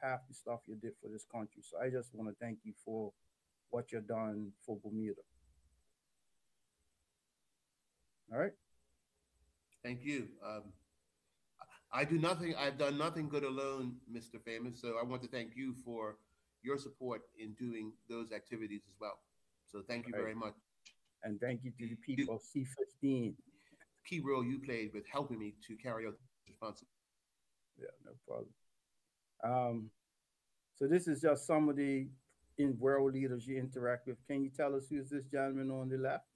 half the stuff you did for this country. So I just want to thank you for what you've done for Bermuda. All right. Thank you. I do nothing. I've done nothing good alone, Mr. Famous. So I want to thank you for your support in doing those activities as well. So thank you Right. very much. And thank you to the You people of C15. key role you played with helping me to carry out this responsibility. Yeah, no problem. Um, so this is just some of the in world leaders you interact with. Can you tell us who's this gentleman on the left?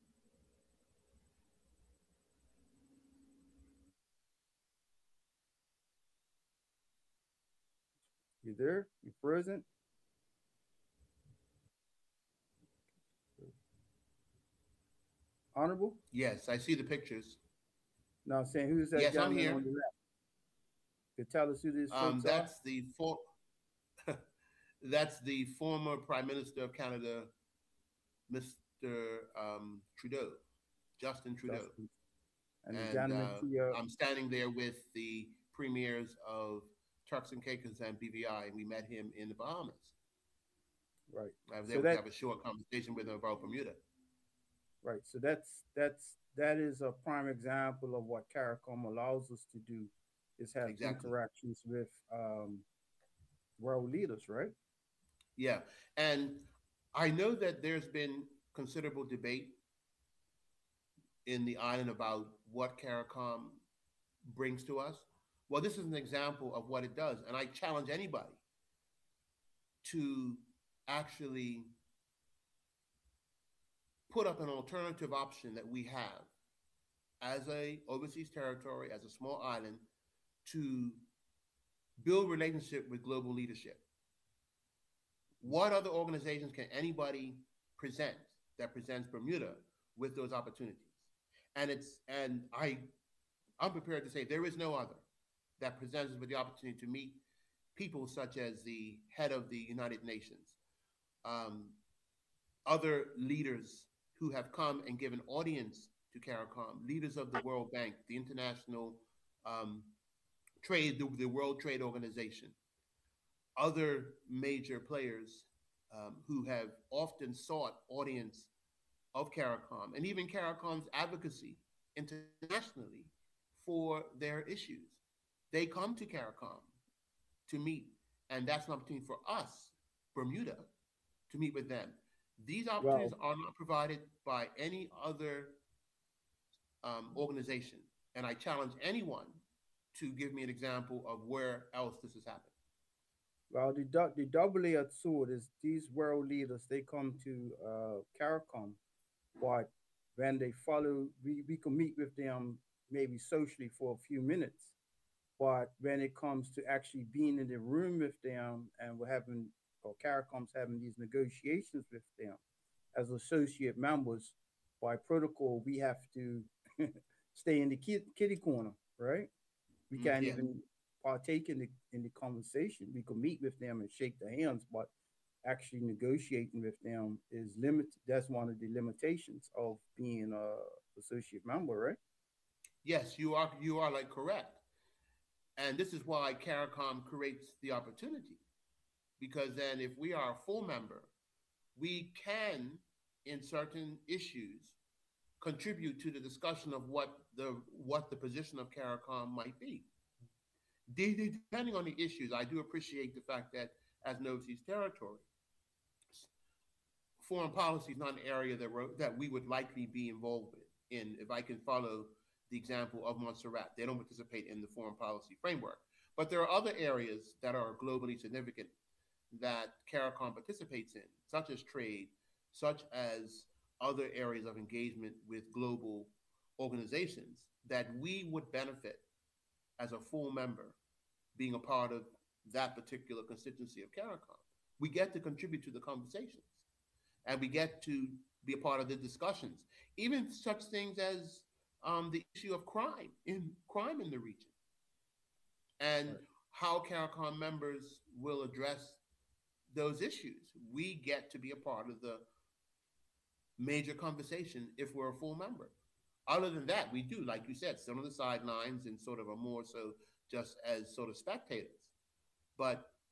You there? You present? Honorable? Yes, I see the pictures. No, I'm saying who's that Yes, I'm gentleman here. on the left? Can you tell us who these folks are? That's the that's the former Prime Minister of Canada, Mr. Trudeau, Justin Trudeau, Justin. And the and gentleman to your I'm standing there with the premiers of Turks and Caicos and BVI, and we met him in the Bahamas. right. I was So able to that have a short conversation with him about Bermuda. right. So that is a prime example of what CARICOM allows us to do is have Exactly. interactions with world leaders, right? Yeah, and I know that there's been considerable debate in the island about what CARICOM brings to us. Well, this is an example of what it does, and I challenge anybody to actually put up an alternative option that we have as a overseas territory, as a small island, to build relationship with global leadership. What other organizations can anybody present that presents Bermuda with those opportunities? I'm prepared to say there is no other that presents us with the opportunity to meet people such as the head of the United Nations, um, other leaders who have come and given audience to CARICOM, leaders of the World Bank, the International um, the World Trade Organization, other major players who have often sought audience of CARICOM and even CARICOM's advocacy internationally for their issues. They come to CARICOM to meet, and that's an opportunity for us, Bermuda, to meet with them. These opportunities Well, are not provided by any other organization, and I challenge anyone to give me an example of where else this has happened. the double-edged sword is these world leaders. They come to CARICOM, but when they follow, we can meet with them maybe socially for a few minutes. But when it comes to actually being in the room with them and we're having, or CARICOM's having these negotiations with them as associate members, by protocol, we have to stay in the kitty corner, right? We can't Yeah. even partake in the conversation. We could meet with them and shake their hands, but actually negotiating with them is limited. That's one of the limitations of being a associate member, right? Yes, you are like correct. And this is why CARICOM creates the opportunity. Because then if we are a full member, we can, in certain issues, contribute to the discussion of what the position of CARICOM might be. Depending on the issues, I do appreciate the fact that as an overseas territory, foreign policy is not an area that we would likely be involved with. In if I can follow the example of Montserrat, they don't participate in the foreign policy framework. But there are other areas that are globally significant that CARICOM participates in, such as trade, such as other areas of engagement with global organizations that we would benefit as a full member being a part of that particular constituency of CARICOM. We get to contribute to the conversations and we get to be a part of the discussions, even such things as the issue of crime in the region, and Right. how CARICOM members will address those issues. We get to be a part of the major conversation if we're a full member. Other than that, we do, like you said, sit on the sidelines and sort of are more so just as sort of spectators. But